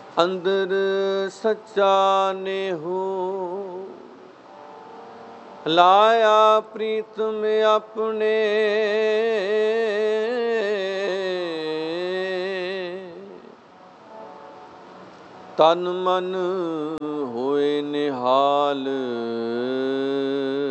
ਅੰਦਰ ਸੱਚਾ ਨੇਹੂ, ਲਾਇਆ ਪ੍ਰੀਤਮ ਆਪਣੇ। ਤਨ ਮਨ ਹੋਏ ਨਿਹਾਲ,